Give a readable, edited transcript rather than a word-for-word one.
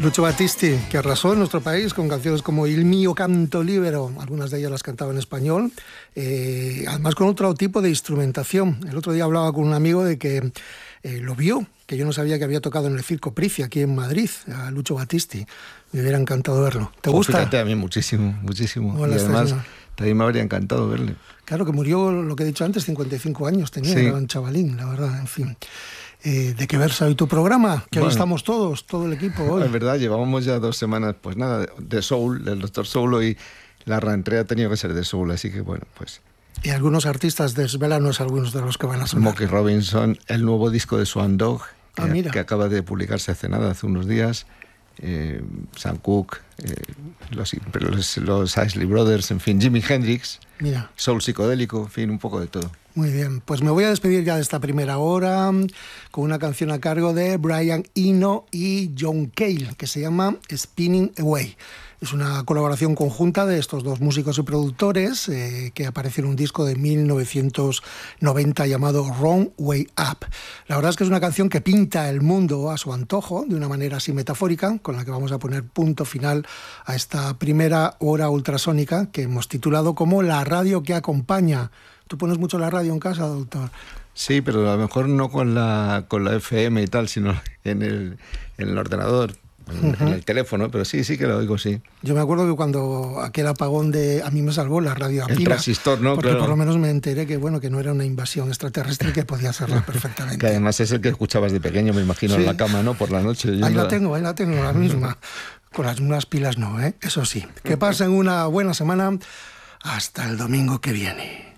Lucio Battisti, que arrasó en nuestro país con canciones como Il mio canto libero, algunas de ellas las cantaba en español, además con otro tipo de instrumentación. El otro día hablaba con un amigo de que lo vio, que yo no sabía que había tocado en el Circo Prici, aquí en Madrid, a Lucio Battisti. Me hubiera encantado verlo. ¿Te gusta? Fíjate, a mí muchísimo. Y además también me habría encantado verle. Claro, que murió, lo que he dicho antes, 55 años tenía, sí. Era un chavalín, la verdad, en fin. ¿De qué versa hoy tu programa? Que hoy estamos todos, todo el equipo hoy. Es verdad, llevábamos ya 2 semanas, pues nada, de Soul, del Dr. Soul, y la reentrée ha tenido que ser de Soul, así que bueno, pues... Y algunos artistas, desvélanos algunos de los que van a sonar. Smokey Robinson, el nuevo disco de Swan Dog, que, que acaba de publicarse hace unos días, Sam Cooke, los Isley Brothers, en fin, Jimi Hendrix, mira. Soul psicodélico, en fin, un poco de todo. Muy bien, pues me voy a despedir ya de esta primera hora con una canción a cargo de Brian Eno y John Cale, que se llama Spinning Away. Es una colaboración conjunta de estos dos músicos y productores que aparece en un disco de 1990 llamado Wrong Way Up. La verdad es que es una canción que pinta el mundo a su antojo, de una manera así metafórica, con la que vamos a poner punto final a esta primera hora ultrasónica que hemos titulado como La radio que acompaña. ¿Tú pones mucho la radio en casa, doctor? Sí, pero a lo mejor no con la FM y tal, sino en el ordenador. En el teléfono, pero sí que lo oigo, sí. Yo me acuerdo que cuando aquel apagón a mí me salvó la radio a pila. El transistor, ¿no? Porque claro. Por lo menos me enteré que no era una invasión extraterrestre, que podía hacerla perfectamente. Que además es el que escuchabas de pequeño, me imagino, sí. En la cama, ¿no? Por la noche. Ahí la tengo, la misma. Con las mismas pilas no, ¿eh? Eso sí. Que pasen una buena semana. Hasta el domingo que viene.